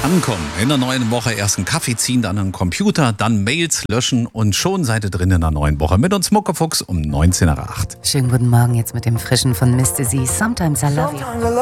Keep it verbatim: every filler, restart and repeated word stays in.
Ankommen. In der neuen Woche erst einen Kaffee ziehen, dann einen Computer, dann Mails löschen und schon seid ihr drin in der neuen Woche. Mit uns Muckefuchs um neunzehn Uhr acht. Schönen guten Morgen jetzt mit dem Frischen von Mister Z. Sometimes I love you.